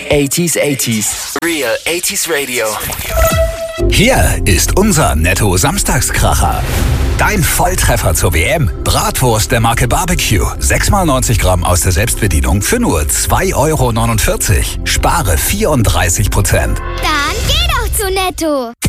80s, 80s. Real 80s Radio. Hier ist unser Netto-Samstagskracher. Dein Volltreffer zur WM. Bratwurst der Marke Barbecue. 6x90 Gramm aus der Selbstbedienung für nur 2,49 €. Spare 34%. Dann geh doch zu Netto.